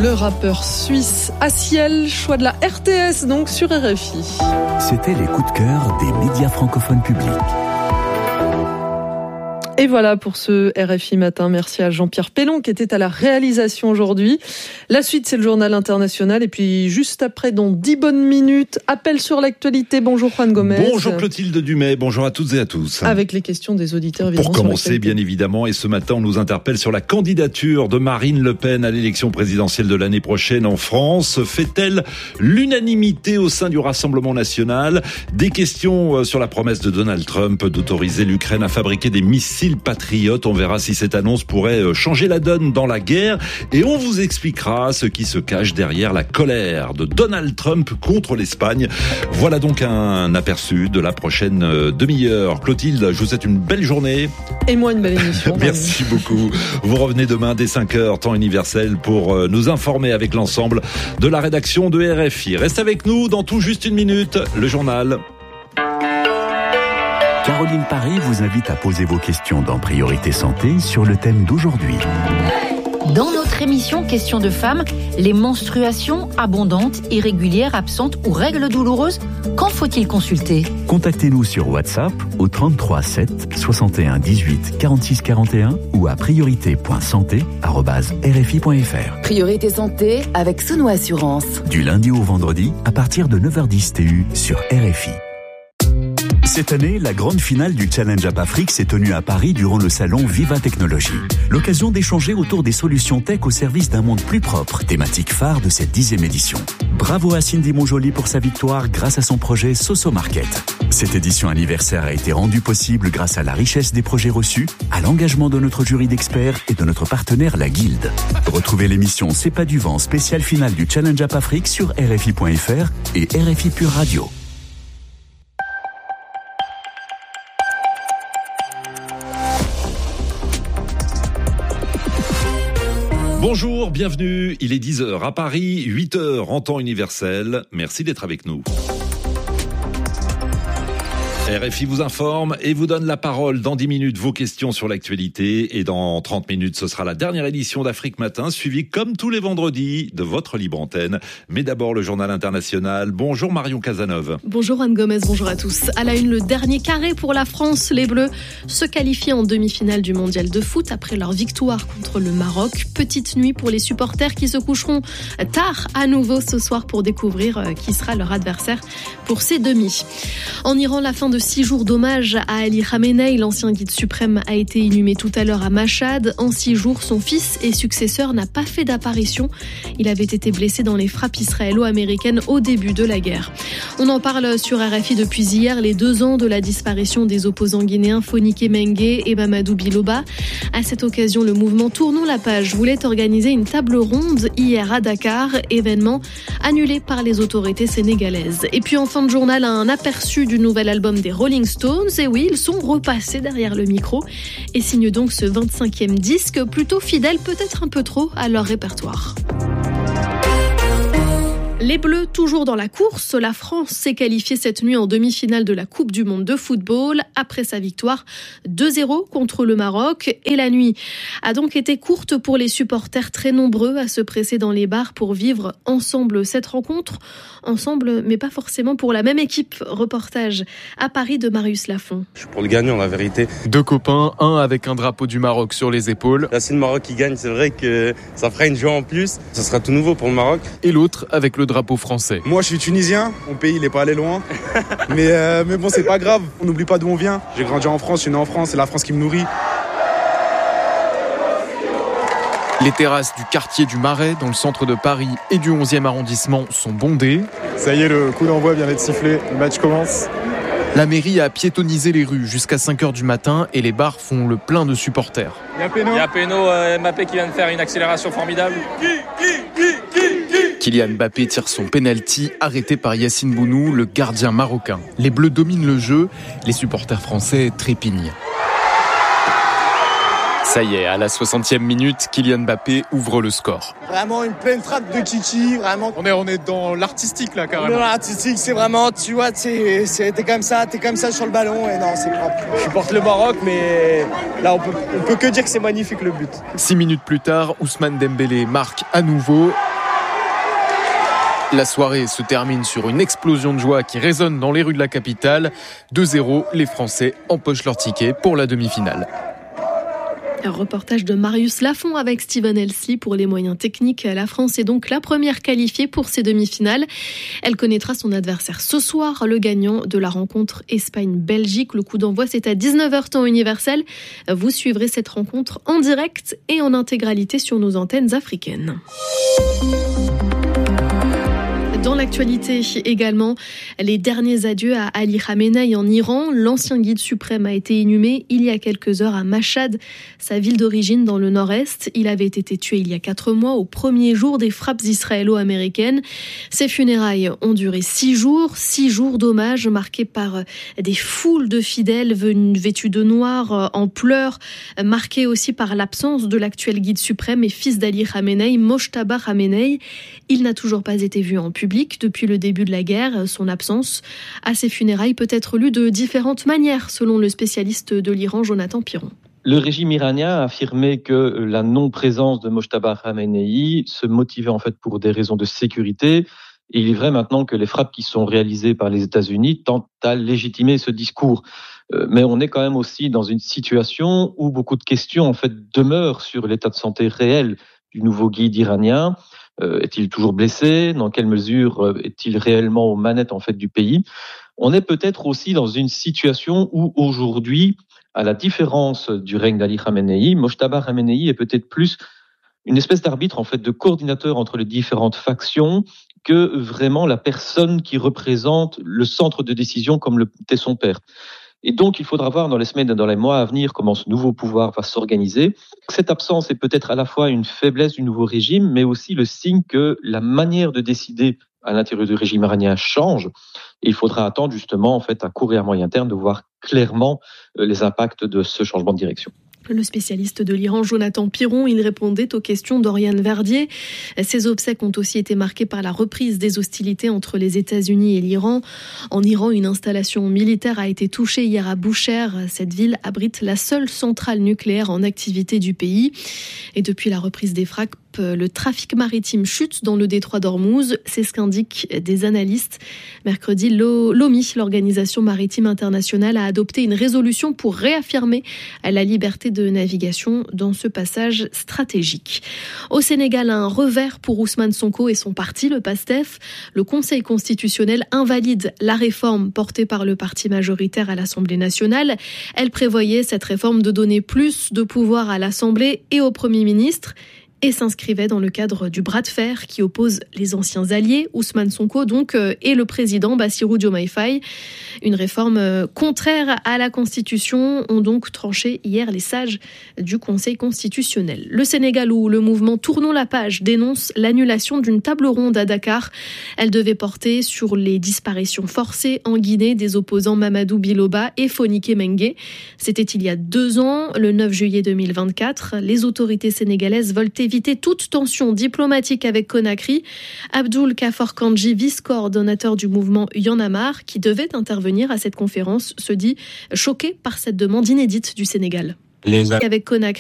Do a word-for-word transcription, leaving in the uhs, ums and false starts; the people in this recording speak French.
Le rappeur suisse Aciel, choix de la R T S donc sur R F I. C'était les coups de cœur des médias francophones publics. Et voilà pour ce R F I Matin. Merci à Jean-Pierre Pellon qui était à la réalisation aujourd'hui. La suite, c'est le journal international. Et puis, juste après, dans dix bonnes minutes, appel sur l'actualité. Bonjour Juan Gomez. Bonjour Clotilde Dumais. Bonjour à toutes et à tous. Avec les questions des auditeurs, évidemment. Pour commencer, bien évidemment, et ce matin, on nous interpelle sur la candidature de Marine Le Pen à l'élection présidentielle de l'année prochaine en France. Fait-elle l'unanimité au sein du Rassemblement national? Des questions sur la promesse de Donald Trump d'autoriser l'Ukraine à fabriquer des missiles patriotes. On verra si cette annonce pourrait changer la donne dans la guerre et on vous expliquera ce qui se cache derrière la colère de Donald Trump contre l'Espagne. Voilà donc un aperçu de la prochaine demi-heure. Clotilde, je vous souhaite une belle journée. Et moi une belle émission. Merci beaucoup. Vous revenez demain dès cinq heures, temps universel, pour nous informer avec l'ensemble de la rédaction de R F I. Reste avec nous dans tout juste une minute, le journal. Caroline Paris vous invite à poser vos questions dans Priorité Santé sur le thème d'aujourd'hui. Dans notre émission Questions de femmes, les menstruations abondantes, irrégulières, absentes ou règles douloureuses, quand faut-il consulter? Contactez-nous sur WhatsApp au trente-trois sept soixante et un dix-huit quarante-six quarante et un ou à priorité point santé arobase r f i point f r. Priorité Santé avec Souno Assurance. Du lundi au vendredi à partir de neuf heures dix T U sur R F I. Cette année, la grande finale du Challenge App Afrique s'est tenue à Paris durant le salon Viva Technologie. L'occasion d'échanger autour des solutions tech au service d'un monde plus propre, thématique phare de cette dixième édition. Bravo à Cindy Monjoli pour sa victoire grâce à son projet Soso Market. Cette édition anniversaire a été rendue possible grâce à la richesse des projets reçus, à l'engagement de notre jury d'experts et de notre partenaire la Guilde. Retrouvez l'émission C'est pas du vent spéciale finale du Challenge App Afrique sur R F I point F R et R F I Pure Radio. Bonjour, bienvenue. Il est dix heures à Paris, huit heures en temps universel. Merci d'être avec nous. R F I vous informe et vous donne la parole dans dix minutes, vos questions sur l'actualité. Et dans trente minutes, ce sera la dernière édition d'Afrique Matin, suivie comme tous les vendredis de votre libre antenne. Mais d'abord, le journal international. Bonjour Marion Cazeneuve. Bonjour Anne Gomez, bonjour à tous. À la une, le dernier carré pour la France. Les Bleus se qualifient en demi-finale du mondial de foot après leur victoire contre le Maroc. Petite nuit pour les supporters qui se coucheront tard à nouveau ce soir pour découvrir qui sera leur adversaire pour ces demi. En Iran, la fin de six jours d'hommage à Ali Khamenei, l'ancien guide suprême, a été inhumé tout à l'heure à Mashhad. En six jours, son fils et successeur n'a pas fait d'apparition. Il avait été blessé dans les frappes israélo-américaines au début de la guerre. On en parle sur R F I depuis hier, les deux ans de la disparition des opposants guinéens Fonike Mengue et Mamadou Biloba. À cette occasion, le mouvement Tournons la page voulait organiser une table ronde hier à Dakar, événement annulé par les autorités sénégalaises. Et puis en fin de journal, un aperçu du nouvel album des Rolling Stones. Et oui, ils sont repassés derrière le micro et signent donc ce vingt-cinquième disque, plutôt fidèle, peut-être un peu trop, à leur répertoire. Les Bleus, toujours dans la course, la France s'est qualifiée cette nuit en demi-finale de la Coupe du Monde de football après sa victoire deux zéro contre le Maroc. Et la nuit a donc été courte pour les supporters très nombreux à se presser dans les bars pour vivre ensemble cette rencontre. Ensemble, mais pas forcément pour la même équipe. Reportage à Paris de Marius Lafont. Je suis pour le gagnant, la vérité. Deux copains, un avec un drapeau du Maroc sur les épaules. Là, si le Maroc qui gagne, c'est vrai que ça fera une joie en plus. Ça sera tout nouveau pour le Maroc. Et l'autre avec le drapeau français. Moi, je suis tunisien. Mon pays, il est pas allé loin. mais, euh, mais bon, c'est pas grave. On n'oublie pas d'où on vient. J'ai grandi en France, je suis né en France. C'est la France qui me nourrit. Les terrasses du quartier du Marais, dans le centre de Paris et du onzième arrondissement, sont bondées. Ça y est, le coup d'envoi vient d'être sifflé. Le match commence. La mairie a piétonnisé les rues jusqu'à cinq heures du matin et les bars font le plein de supporters. Il y a Péno, Il y a Péno euh, Mbappé qui vient de faire une accélération formidable. Qui, qui, qui, qui, qui. Kylian Mbappé tire son penalty, arrêté par Yassine Bounou, le gardien marocain. Les Bleus dominent le jeu, les supporters français trépignent. Ça y est, à la soixantième minute, Kylian Mbappé ouvre le score. Vraiment une pleine frappe de Kiki, vraiment. On est, on est dans l'artistique là, carrément. Dans l'artistique, c'est vraiment, tu vois, t'es, c'est, t'es comme ça, t'es comme ça sur le ballon, et non, c'est propre. Je supporte le Maroc, mais là, on peut, on peut que dire que c'est magnifique le but. Six minutes plus tard, Ousmane Dembélé marque à nouveau. La soirée se termine sur une explosion de joie qui résonne dans les rues de la capitale. deux zéro, les Français empochent leur ticket pour la demi-finale. Un reportage de Marius Lafont avec Steven Elsley pour les moyens techniques. La France est donc la première qualifiée pour ces demi-finales. Elle connaîtra son adversaire ce soir, le gagnant de la rencontre Espagne-Belgique. Le coup d'envoi, c'est à dix-neuf heures temps universel. Vous suivrez cette rencontre en direct et en intégralité sur nos antennes africaines. Dans l'actualité également, les derniers adieux à Ali Khamenei en Iran. L'ancien guide suprême a été inhumé il y a quelques heures à Mashhad, sa ville d'origine dans le nord-est. Il avait été tué il y a quatre mois, au premier jour des frappes israélo-américaines. Ses funérailles ont duré six jours, six jours d'hommage marqués par des foules de fidèles venus vêtus de noir, en pleurs, marqués aussi par l'absence de l'actuel guide suprême et fils d'Ali Khamenei, Mojtaba Khamenei. Il n'a toujours pas été vu en public depuis le début de la guerre. Son absence à ses funérailles peut être lue de différentes manières, selon le spécialiste de l'Iran, Jonathan Piron. Le régime iranien a affirmé que la non-présence de Mojtaba Khamenei se motivait en fait pour des raisons de sécurité. Et il est vrai maintenant que les frappes qui sont réalisées par les États-Unis tentent à légitimer ce discours. Mais on est quand même aussi dans une situation où beaucoup de questions en fait demeurent sur l'état de santé réel du nouveau guide iranien. Euh, est-il toujours blessé ? Dans quelle mesure est-il réellement aux manettes en fait du pays ? On est peut-être aussi dans une situation où aujourd'hui, à la différence du règne d'Ali Khamenei, Mojtaba Khamenei est peut-être plus une espèce d'arbitre en fait de coordinateur entre les différentes factions que vraiment la personne qui représente le centre de décision comme le était son père. Et donc, il faudra voir dans les semaines et dans les mois à venir comment ce nouveau pouvoir va s'organiser. Cette absence est peut-être à la fois une faiblesse du nouveau régime, mais aussi le signe que la manière de décider à l'intérieur du régime iranien change. Et il faudra attendre justement, en fait, à court et à moyen terme, de voir clairement les impacts de ce changement de direction. Le spécialiste de l'Iran, Jonathan Piron, il répondait aux questions d'Oriane Verdier. Ses obsèques ont aussi été marquées par la reprise des hostilités entre les États-Unis et l'Iran. En Iran, une installation militaire a été touchée hier à Boucher. Cette ville abrite la seule centrale nucléaire en activité du pays. Et depuis la reprise des frappes, le trafic maritime chute dans le détroit d'Ormuz. C'est ce qu'indiquent des analystes. Mercredi, l'O M I, l'Organisation maritime internationale, a adopté une résolution pour réaffirmer la liberté de navigation dans ce passage stratégique. Au Sénégal, un revers pour Ousmane Sonko et son parti, le PASTEF. Le Conseil constitutionnel invalide la réforme portée par le parti majoritaire à l'Assemblée nationale. Elle prévoyait, cette réforme, de donner plus de pouvoir à l'Assemblée et au Premier ministre, et s'inscrivait dans le cadre du bras de fer qui oppose les anciens alliés, Ousmane Sonko donc, et le président Bassirou Diomaye Faye. Une réforme contraire à la Constitution ont donc tranché hier les sages du Conseil constitutionnel. Le Sénégal, où le mouvement Tournons la page dénonce l'annulation d'une table ronde à Dakar. Elle devait porter sur les disparitions forcées en Guinée des opposants Mamadou Biloba et Fonike Mengue. C'était il y a deux ans, le neuf juillet deux mille vingt-quatre. Les autorités sénégalaises veulent éviter toute tension diplomatique avec Conakry. Abdoul Kafor Kandji, vice-coordonnateur du mouvement Y en a marre, qui devait intervenir à cette conférence, se dit choqué par cette demande inédite du Sénégal. Les... Avec Conakry,